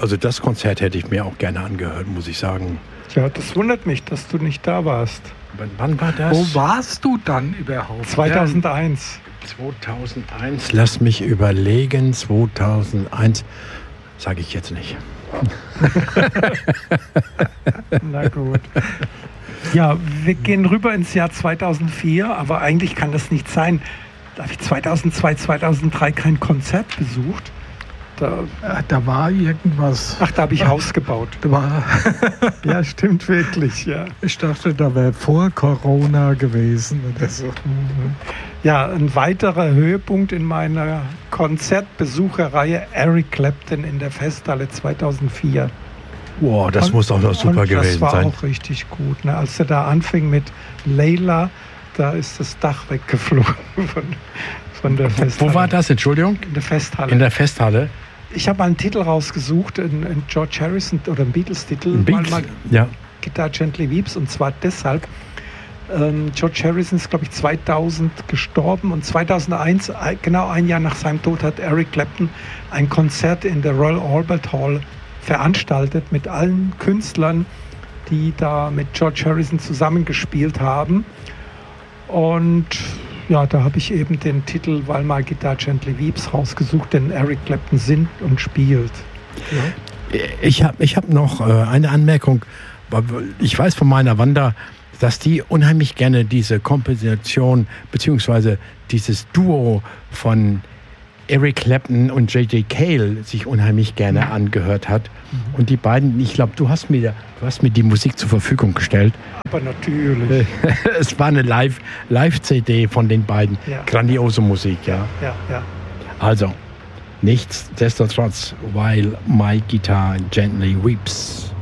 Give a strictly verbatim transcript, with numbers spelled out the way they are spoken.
Also das Konzert hätte ich mir auch gerne angehört, muss ich sagen. Ja, das wundert mich, dass du nicht da warst. W- Wann war das? Wo warst du dann überhaupt? zweitausendeins. zweitausendeins. Lass mich überlegen. zweitausendeins. Sage ich jetzt nicht. Na gut. Ja, wir gehen rüber ins Jahr zweitausendvier, aber eigentlich kann das nicht sein. Da habe ich zweitausendzwei, zweitausenddrei kein Konzert besucht. Da, Äh, Da war irgendwas. ach, da habe ich Haus gebaut. Da war, Ja, stimmt wirklich, ja. ich dachte, da wäre vor Corona gewesen oder so. Ja, ein weiterer Höhepunkt in meiner Konzertbesucherreihe, Eric Clapton in der Festhalle zweitausendvier. Boah, das Und- muss auch noch super und gewesen das war sein. auch richtig gut. Ne? Als er da anfing mit Layla, da ist das Dach weggeflogen von, von der Festhalle. Wo war das? Entschuldigung? In der Festhalle. In der Festhalle. Ich habe mal einen Titel rausgesucht, einen, einen George Harrison oder einen Beatles-Titel. Ein mal, Beats. mal Ja. Guitar Gently Weeps, und zwar deshalb, ähm, George Harrison ist, glaube ich, zweitausend gestorben, und zweitausendeins, ein- genau ein Jahr nach seinem Tod, hat Eric Clapton ein Konzert in der Royal Albert Hall veranstaltet mit allen Künstlern, die da mit George Harrison zusammengespielt haben. Und ja, da habe ich eben den Titel While My Guitar Gently Weeps rausgesucht, den Eric Clapton singt und spielt. Ja. Ich habe ich hab noch äh, eine Anmerkung. Ich weiß von meiner Wanda, dass die unheimlich gerne diese Komposition beziehungsweise dieses Duo von Eric Clapton und J J Cale sich unheimlich gerne angehört hat. Und die beiden, ich glaube, du hast mir, du hast mir die Musik zur Verfügung gestellt. Aber natürlich. Es war eine Live, Live-C D von den beiden. Ja. Grandiose Musik, ja. Ja, ja. Also, nichtsdestotrotz, While My Guitar Gently Weeps.